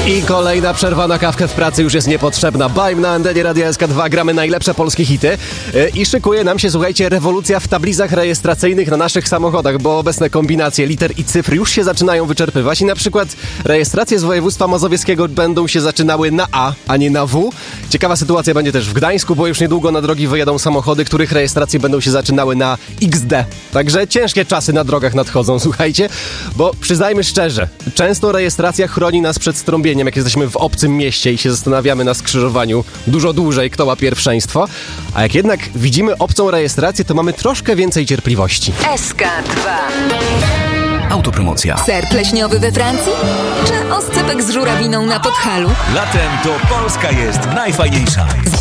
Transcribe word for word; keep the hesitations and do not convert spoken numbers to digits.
I kolejna przerwa na kawkę w pracy już jest niepotrzebna. Bajm na antenie Radia S K dwa, gramy najlepsze polskie hity i szykuje nam się, słuchajcie, rewolucja w tablicach rejestracyjnych na naszych samochodach, bo obecne kombinacje liter i cyfr już się zaczynają wyczerpywać i na przykład rejestracje z województwa mazowieckiego będą się zaczynały na A, a nie na W. Ciekawa sytuacja będzie też w Gdańsku, bo już niedługo na drogi wyjadą samochody, których rejestracje będą się zaczynały na X D. Także ciężkie czasy na drogach nadchodzą, słuchajcie, bo przyznajmy szczerze, często rejestracja chroni nas przed strąbieniem, jak jesteśmy w obcym mieście i się zastanawiamy na skrzyżowaniu dużo dłużej, kto ma pierwszeństwo. A jak jednak widzimy obcą rejestrację, to mamy troszkę więcej cierpliwości. S K dwa. Autopromocja. Ser pleśniowy we Francji? Czy oscypek z żurawiną na Podhalu? Latem to Polska jest najfajniejsza.